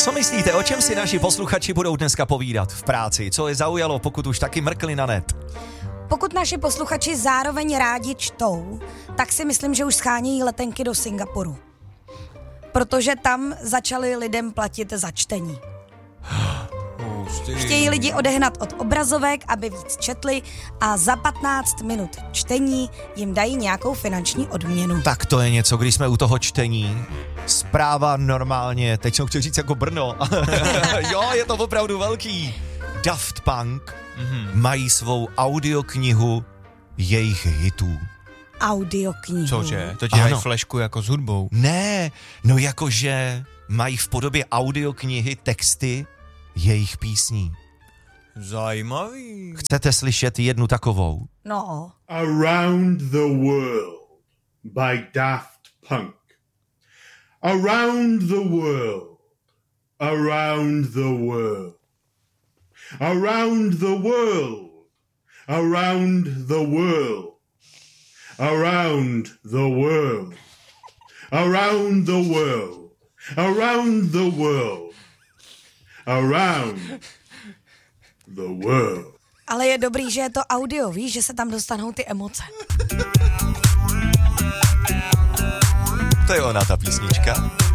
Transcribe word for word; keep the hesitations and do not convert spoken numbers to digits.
Co myslíte, o čem si naši posluchači budou dneska povídat v práci? Co je zaujalo, pokud už taky mrkli na net? Pokud naši posluchači zároveň rádi čtou, tak si myslím, že už schánějí letenky do Singapuru. Protože tam začali lidem platit za čtení. Chtějí lidi odehnat od obrazovek, aby víc četli a za patnáct minut čtení jim dají nějakou finanční odměnu. Tak to je něco, když jsme u toho čtení. Zpráva normálně, teď jsem chtěl říct jako Brno. Jo, je to opravdu velký. Daft Punk mm-hmm. mají svou audioknihu jejich hitů. Audioknihu? Cože? To ti dají flešku jako s hudbou? Ne, no jakože mají v podobě audioknihy texty jejich písní. Zajímavý. Chcete slyšet jednu takovou? No. Around the World by Daft Punk. Around the world, around the world, around the world, around the world, around the world, around the world, around the world, around the world. Ale je dobrý, že je to audio, víš, že se tam dostanou ty emoce. To je ona, ta písnička.